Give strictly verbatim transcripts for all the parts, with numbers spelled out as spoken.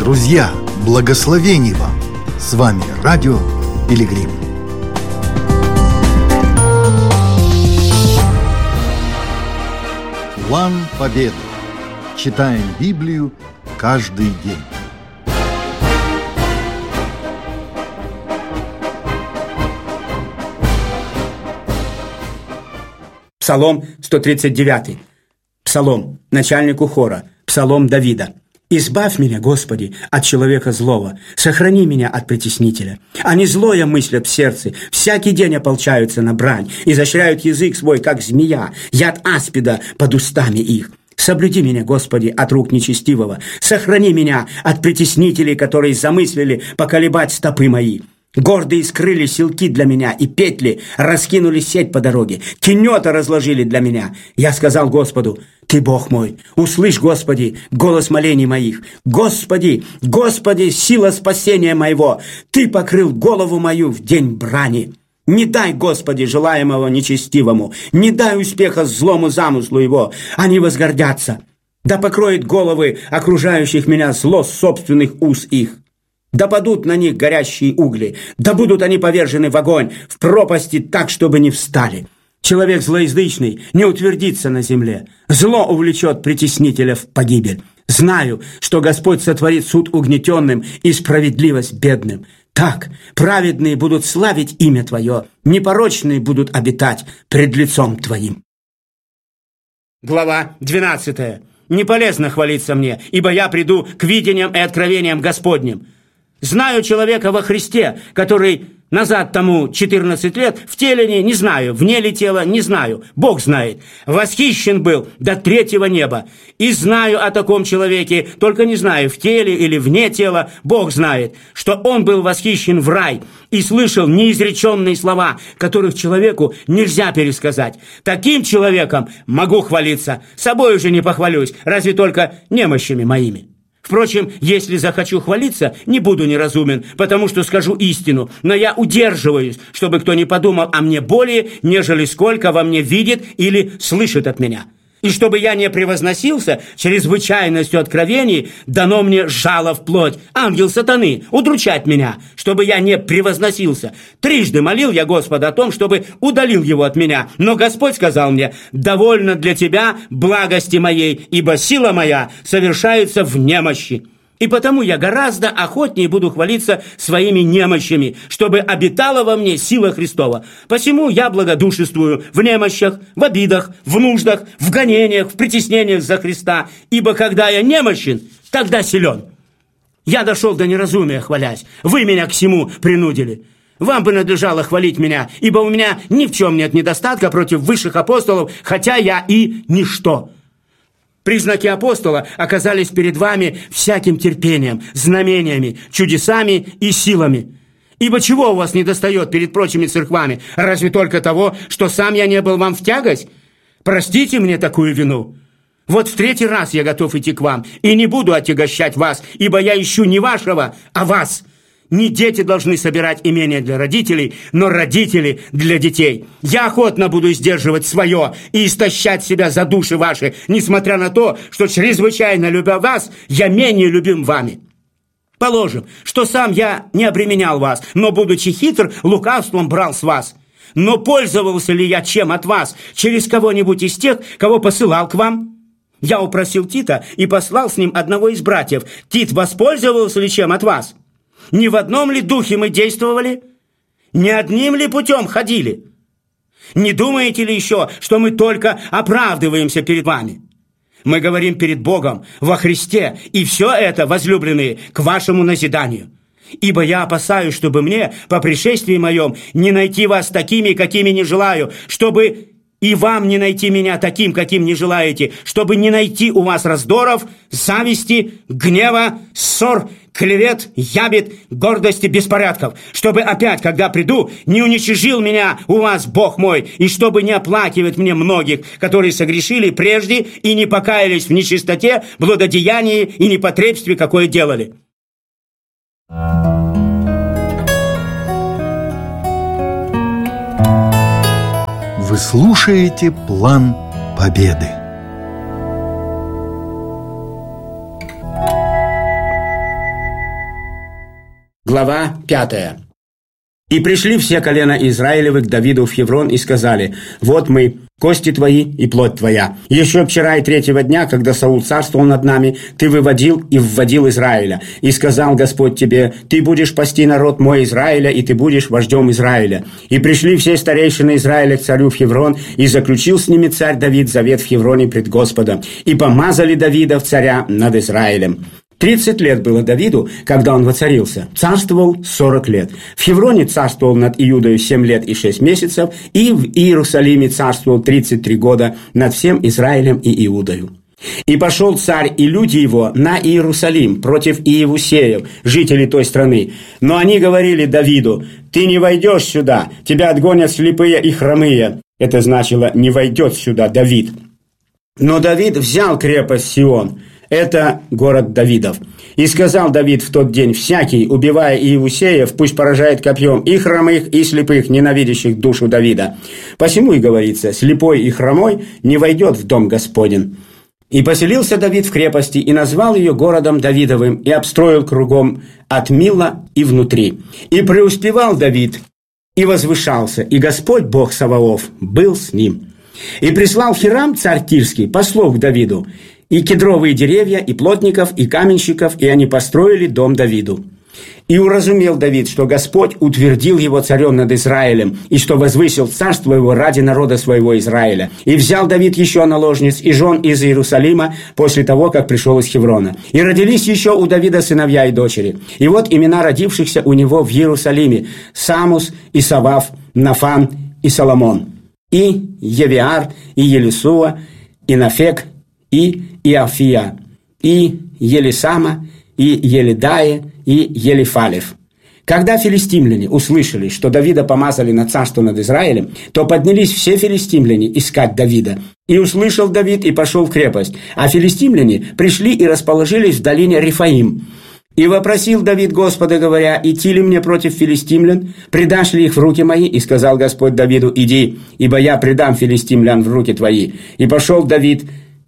Друзья, благословений вам! С вами Радио Пилигрим. План победы. Читаем Библию каждый день. Псалом сто тридцать девять. Псалом начальнику хора. Псалом Давида. «Избавь меня, Господи, от человека злого, сохрани меня от притеснителя. Они злое мыслят в сердце, всякий день ополчаются на брань, изощряют язык свой, как змея, яд аспида под устами их. Соблюди меня, Господи, от рук нечестивого, сохрани меня от притеснителей, которые замыслили поколебать стопы мои». Гордые скрыли селки для меня, и петли раскинули сеть по дороге. Тенета разложили для меня. Я сказал Господу: Ты Бог мой, услышь, Господи, голос молений моих. Господи, Господи, сила спасения моего, Ты покрыл голову мою в день брани. Не дай, Господи, желаемого нечестивому, не дай успеха злому замыслу его, они возгордятся. Да покроет головы окружающих меня зло собственных уст их. Да падут на них горящие угли, да будут они повержены в огонь, в пропасти так, чтобы не встали. Человек злоязычный не утвердится на земле, зло увлечет притеснителя в погибель. Знаю, что Господь сотворит суд угнетенным и справедливость бедным. Так праведные будут славить имя Твое, непорочные будут обитать пред лицом Твоим». Глава двенадцатая. «Не полезно хвалиться мне, ибо я приду к видениям и откровениям Господним. Знаю человека во Христе, который назад тому четырнадцать лет, в теле не, не знаю, вне ли тела, не знаю, Бог знает, восхищен был до третьего неба. И знаю о таком человеке, только не знаю, в теле или вне тела, Бог знает, что он был восхищен в рай и слышал неизреченные слова, которых человеку нельзя пересказать. Таким человеком могу хвалиться, собой уже не похвалюсь, разве только немощами моими. Впрочем, если захочу хвалиться, не буду неразумен, потому что скажу истину, но я удерживаюсь, чтобы кто не подумал о мне более, нежели сколько во мне видит или слышит от меня. И чтобы я не превозносился чрезвычайностью откровений, дано мне жало в плоть, ангел сатаны, удручать меня, чтобы я не превозносился. Трижды молил я Господа о том, чтобы удалил его от меня, но Господь сказал мне: «Довольно для тебя благости моей, ибо сила моя совершается в немощи». И потому я гораздо охотнее буду хвалиться своими немощами, чтобы обитала во мне сила Христова. Посему я благодушествую в немощах, в обидах, в нуждах, в гонениях, в притеснениях за Христа, ибо когда я немощен, тогда силен. Я дошел до неразумия, хвалясь. Вы меня к всему принудили. Вам бы надлежало хвалить меня, ибо у меня ни в чем нет недостатка против высших апостолов, хотя я и ничто. Признаки апостола оказались перед вами всяким терпением, знамениями, чудесами и силами. Ибо чего у вас недостает перед прочими церквами? Разве только того, что сам я не был вам в тягость? Простите мне такую вину. Вот в третий раз я готов идти к вам, и не буду отягощать вас, ибо я ищу не вашего, а вас. Не дети должны собирать имения для родителей, но родители для детей. Я охотно буду сдерживать свое и истощать себя за души ваши, несмотря на то, что, чрезвычайно любя вас, я менее любим вами. Положим, что сам я не обременял вас, но, будучи хитр, лукавством брал с вас. Но пользовался ли я чем от вас, через кого-нибудь из тех, кого посылал к вам? Я упросил Тита и послал с ним одного из братьев. Тит воспользовался ли чем от вас? Не в одном ли духе мы действовали? Не одним ли путем ходили? Не думаете ли еще, что мы только оправдываемся перед вами? Мы говорим перед Богом во Христе, и все это, возлюбленные, к вашему назиданию. Ибо я опасаюсь, чтобы мне, по пришествии моем, не найти вас такими, какими не желаю, чтобы и вам не найти меня таким, каким не желаете, чтобы не найти у вас раздоров, зависти, гнева, ссор, клевет, ябед, гордости, беспорядков, чтобы опять, когда приду, не уничижил меня у вас Бог мой, и чтобы не оплакивать мне многих, которые согрешили прежде и не покаялись в нечистоте, блудодеянии и непотребстве, какое делали». Вы слушаете «План победы». Глава пятая. «И пришли все колена Израилевы к Давиду в Хеврон и сказали: вот мы, кости твои и плоть твоя. Еще вчера и третьего дня, когда Саул царствовал над нами, ты выводил и вводил Израиля. И сказал Господь тебе: ты будешь пасти народ мой Израиля, и ты будешь вождем Израиля. И пришли все старейшины Израиля к царю в Хеврон, и заключил с ними царь Давид завет в Хевроне пред Господом. И помазали Давида в царя над Израилем». Тридцать лет было Давиду, когда он воцарился. Царствовал сорок лет. В Хевроне царствовал над Иудою семь лет и шесть месяцев, и в Иерусалиме царствовал тридцать три года над всем Израилем и Иудою. И пошел царь и люди его на Иерусалим против Иевусеев, жителей той страны. Но они говорили Давиду: ты не войдешь сюда, тебя отгонят слепые и хромые. Это значило: не войдет сюда Давид. Но Давид взял крепость Сион. Это город Давидов. И сказал Давид в тот день: всякий, убивая Иевусеев, пусть поражает копьем и хромых, и слепых, ненавидящих душу Давида. Посему и говорится: слепой и хромой не войдет в дом Господень. И поселился Давид в крепости, и назвал ее городом Давидовым, и обстроил кругом от Мила и внутри. И преуспевал Давид, и возвышался, и Господь Бог Саваоф был с ним. И прислал Хирам, царь Тирский, послов к Давиду, и кедровые деревья, и плотников, и каменщиков, и они построили дом Давиду. И уразумел Давид, что Господь утвердил его царем над Израилем, и что возвысил царство его ради народа своего Израиля. И взял Давид еще наложниц и жен из Иерусалима после того, как пришел из Хеврона. И родились еще у Давида сыновья и дочери. И вот имена родившихся у него в Иерусалиме: Самус, и Савав, Нафан и Соломон, и Евиар, и Елисуа, и Нафек, и Иафия, и Елисама, и Елидае, и Елифалев. Когда филистимляне услышали, что Давида помазали на царство над Израилем, то поднялись все филистимляне искать Давида. И услышал Давид, и пошел в крепость. А филистимляне пришли и расположились в долине Рефаим. И вопросил Давид Господа, говоря: идти ли мне против филистимлян? Предашь ли их в руки мои? И сказал Господь Давиду: иди, ибо я предам филистимлян в руки твои. И пошел Давид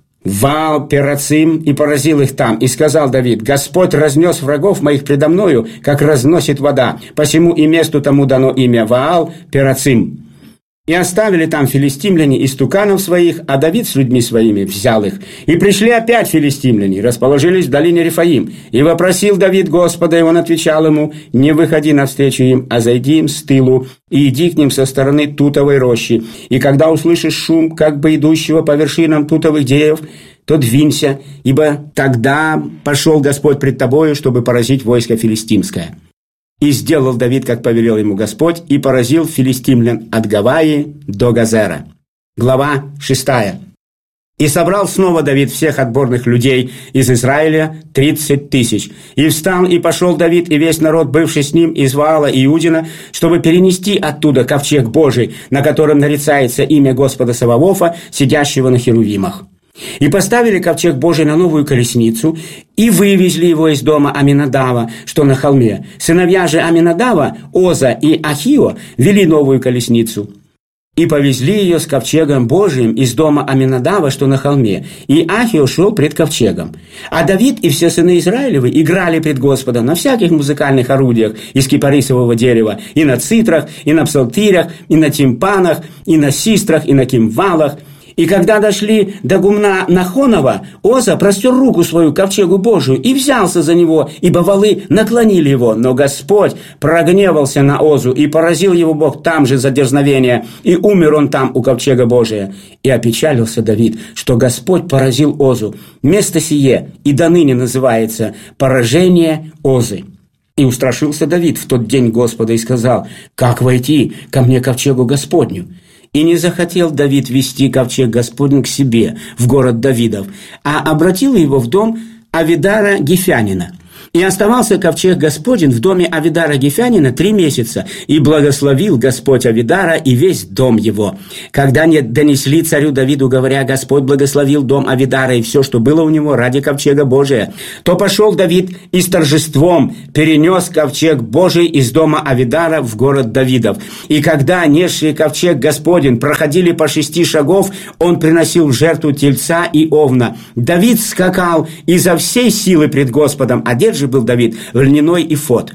в Ваал-Перацим и поразил их там. И сказал Давид: Господь разнес врагов моих предо мною, как разносит вода. Посему и месту тому дано имя Ваал-Перацим. И оставили там филистимляне истуканов своих, а Давид с людьми своими взял их. И пришли опять филистимляне, расположились в долине Рефаим. И вопросил Давид Господа, и он отвечал ему: не выходи навстречу им, а зайди им с тылу, и иди к ним со стороны тутовой рощи. И когда услышишь шум, как бы идущего по вершинам тутовых деревьев, то двинься, ибо тогда пошел Господь пред тобою, чтобы поразить войско филистимское. И сделал Давид, как повелел ему Господь, и поразил филистимлян от Гаваи до Газера. Глава шестая. И собрал снова Давид всех отборных людей из Израиля тридцать тысяч. И встал, и пошел Давид, и весь народ, бывший с ним, из Ваала и Иудина, чтобы перенести оттуда ковчег Божий, на котором нарицается имя Господа Саваофа, сидящего на херувимах. И поставили ковчег Божий на новую колесницу, и вывезли его из дома Аминадава, что на холме. Сыновья же Аминадава, Оза и Ахио, вели новую колесницу. И повезли ее с ковчегом Божиим из дома Аминадава, что на холме. И Ахио шел пред ковчегом. А Давид и все сыны Израилевы играли пред Господом на всяких музыкальных орудиях из кипарисового дерева, и на цитрах, и на псалтирях, и на тимпанах, и на систрах, и на кимвалах. И когда дошли до гумна Нахонова, Оза простер руку свою к ковчегу Божию и взялся за него, ибо валы наклонили его. Но Господь прогневался на Озу, и поразил его Бог там же за дерзновение, и умер он там у ковчега Божия. И опечалился Давид, что Господь поразил Озу. Место сие и доныне называется «Поражение Озы». И устрашился Давид в тот день Господа и сказал: «Как войти ко мне ковчегу Господню?» И не захотел Давид вести ковчег Господень к себе, в город Давидов, а обратил его в дом Авидара Гефянина. И оставался ковчег Господень в доме Авидара Гефянина три месяца, и благословил Господь Авидара и весь дом его. Когда не донесли царю Давиду, говоря: Господь благословил дом Авидара и все, что было у него ради ковчега Божия, то пошел Давид и с торжеством перенес ковчег Божий из дома Авидара в город Давидов. И когда несшие ковчег Господень проходили по шести шагов, он приносил в жертву тельца и овна. Давид скакал изо всей силы пред Господом, одет же был Давид в льняной эфод.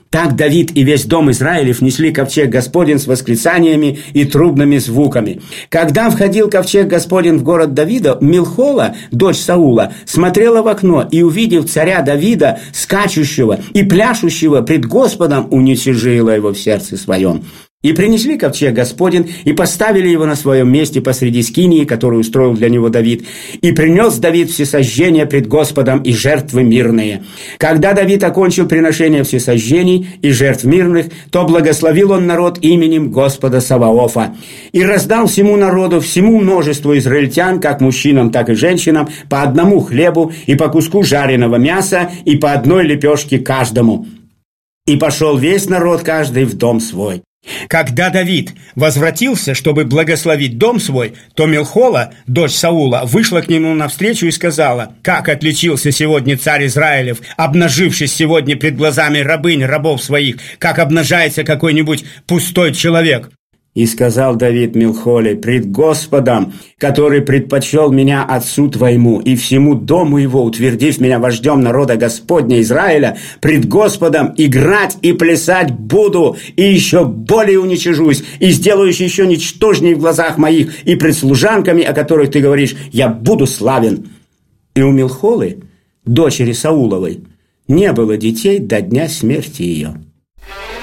Так Давид и весь дом Израилев несли ковчег Господень с восклицаниями и трубными звуками. Когда входил ковчег Господень в город Давида, Милхола, дочь Саула, смотрела в окно и, увидев царя Давида, скачущего и пляшущего пред Господом, уничижила его в сердце своем. И принесли ковчег Господень, и поставили его на своем месте посреди скинии, которую устроил для него Давид. И принес Давид всесожжения пред Господом и жертвы мирные. Когда Давид окончил приношение всесожжений и жертв мирных, то благословил он народ именем Господа Саваофа. И раздал всему народу, всему множеству израильтян, как мужчинам, так и женщинам, по одному хлебу и по куску жареного мяса и по одной лепешке каждому. И пошел весь народ каждый в дом свой. Когда Давид возвратился, чтобы благословить дом свой, то Милхола, дочь Саула, вышла к нему навстречу и сказала: «Как отличился сегодня царь Израилев, обнажившись сегодня пред глазами рабынь рабов своих, как обнажается какой-нибудь пустой человек». И сказал Давид Милхоле: «Пред Господом, который предпочел меня отцу твоему и всему дому его, утвердив меня вождем народа Господня Израиля, пред Господом играть и плясать буду, и еще более уничижусь, и сделаюсь еще ничтожней в глазах моих, и пред служанками, о которых ты говоришь, я буду славен». И у Милхолы, дочери Сауловой, не было детей до дня смерти ее.